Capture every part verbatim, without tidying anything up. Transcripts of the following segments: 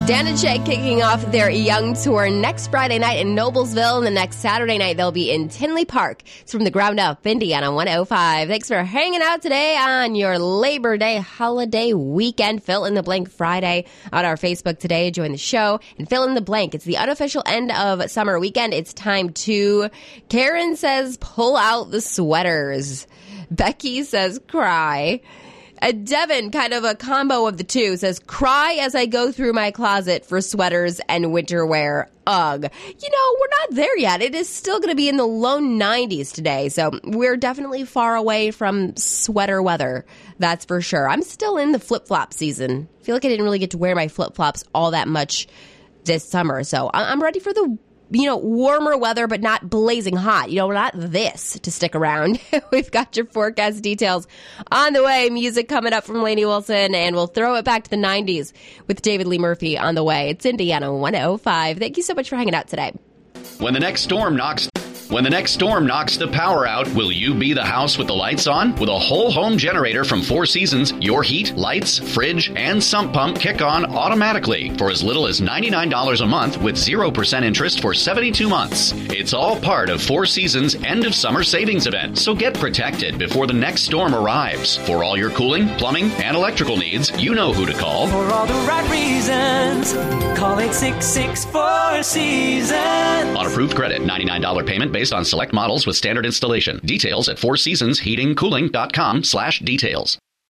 Dan and Shay kicking off their Young Tour next Friday night in Noblesville, and the next Saturday night they'll be in Tinley Park. It's from the ground up, Indiana one oh five. Thanks for hanging out today on your Labor Day holiday weekend. Fill in the blank Friday on our Facebook today. Join the show and fill in the blank. It's the unofficial end of summer weekend. It's time to, Karen says, pull out the sweaters. Becky says, cry. Uh, Devin, kind of a combo of the two, says, cry as I go through my closet for sweaters and winter wear. Ugh. You know, we're not there yet. It is still going to be in the low nineties today, so we're definitely far away from sweater weather. That's for sure. I'm still in the flip-flop season. I feel like I didn't really get to wear my flip-flops all that much this summer, so I'm ready for the you know, warmer weather, but not blazing hot. You know, not this to stick around. We've got your forecast details on the way. Music coming up from Lainey Wilson, and we'll throw it back to the nineties with David Lee Murphy on the way. It's Indiana one oh five. Thank you so much for hanging out today. When the next storm knocks... When the next storm knocks the power out, will you be the house with the lights on? With a whole home generator from Four Seasons, your heat, lights, fridge, and sump pump kick on automatically for as little as ninety-nine dollars a month with zero percent interest for seventy-two months. It's all part of Four Seasons' end of summer savings event, so get protected before the next storm arrives. For all your cooling, plumbing, and electrical needs, you know who to call. For all the right reasons, call eight six six, four seasons. On approved credit, ninety-nine dollars payment based on select models with standard installation. Details at four seasons heating cooling dot com slash details.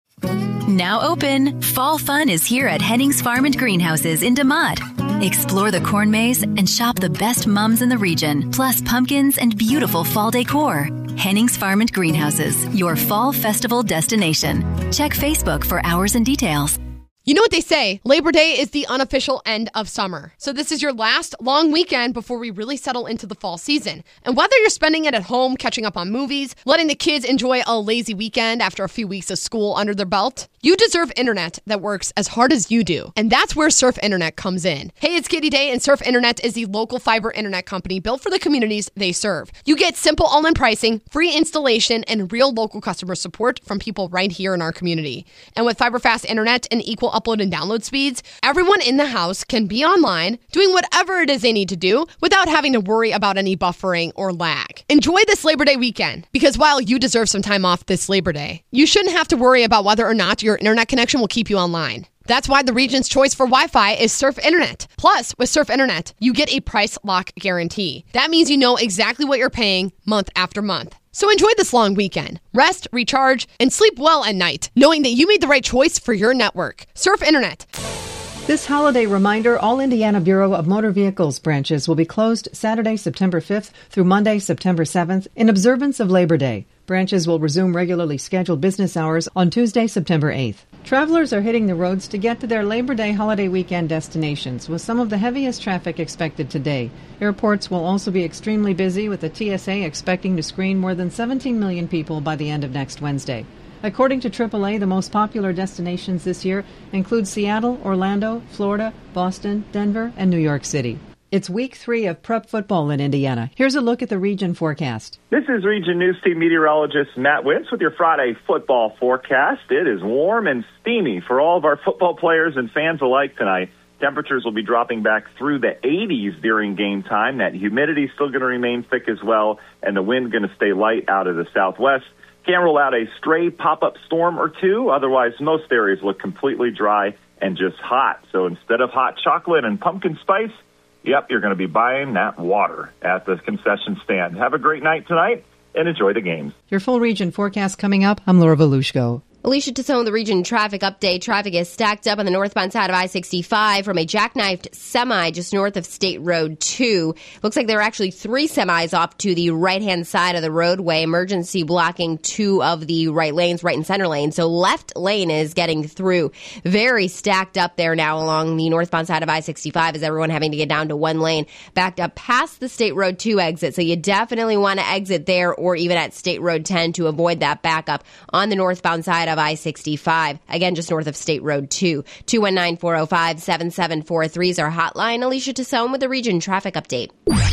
Now open, fall fun is here at Hennings Farm and Greenhouses in DeMotte. Explore the corn maze and shop the best mums in the region, plus pumpkins and beautiful fall decor. Hennings Farm and Greenhouses, your fall festival destination. Check Facebook for hours and details. You know what they say, Labor Day is the unofficial end of summer. So this is your last long weekend before we really settle into the fall season. And whether you're spending it at home, catching up on movies, letting the kids enjoy a lazy weekend after a few weeks of school under their belt, you deserve internet that works as hard as you do. And that's where Surf Internet comes in. Hey, it's Katie Day, and Surf Internet is the local fiber internet company built for the communities they serve. You get simple all-in pricing, free installation, and real local customer support from people right here in our community. And with fiber fast internet and equal upload and download speeds, everyone in the house can be online doing whatever it is they need to do without having to worry about any buffering or lag. Enjoy this Labor Day weekend, because while you deserve some time off this Labor Day, you shouldn't have to worry about whether or not your internet connection will keep you online. That's why the region's choice for Wi-Fi is Surf Internet. Plus, with Surf Internet, you get a price lock guarantee. That means you know exactly what you're paying month after month. So enjoy this long weekend. Rest, recharge, and sleep well at night, knowing that you made the right choice for your network. Surf Internet. This holiday reminder, all Indiana Bureau of Motor Vehicles branches will be closed Saturday, September fifth through Monday, September seventh in observance of Labor Day. Branches will resume regularly scheduled business hours on Tuesday, September eighth. Travelers are hitting the roads to get to their Labor Day holiday weekend destinations, with some of the heaviest traffic expected today. Airports will also be extremely busy, with the T S A expecting to screen more than seventeen million people by the end of next Wednesday. According to triple A, the most popular destinations this year include Seattle, Orlando, Florida, Boston, Denver, and New York City. It's week three of prep football in Indiana. Here's a look at the region forecast. This is Region News Team meteorologist Matt Wentz with your Friday football forecast. It is warm and steamy for all of our football players and fans alike tonight. Temperatures will be dropping back through the eighties during game time. That humidity is still going to remain thick as well, and the wind going to stay light out of the southwest. Can't rule out a stray pop-up storm or two. Otherwise, most areas look completely dry and just hot. So instead of hot chocolate and pumpkin spice, yep, you're going to be buying that water at the concession stand. Have a great night tonight and enjoy the games. Your full region forecast coming up. I'm Laura Volushko. Alicia Tassone, the region traffic update. Traffic is stacked up on the northbound side of I sixty-five from a jackknifed semi just north of State Road two. Looks like there are actually three semis off to the right-hand side of the roadway. Emergency blocking two of the right lanes, right and center lane. So left lane is getting through. Very stacked up there now along the northbound side of I sixty-five, as everyone having to get down to one lane. Backed up past the State Road two exit. So you definitely want to exit there or even at State Road ten to avoid that backup on the northbound side of I sixty-five. Again, just north of State Road two. two one nine, four oh five, seven seven four three is our hotline. Alicia Tassone with the region traffic update.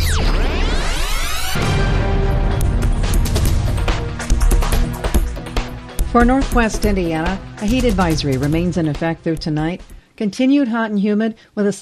For Northwest Indiana, a heat advisory remains in effect through tonight. Continued hot and humid with a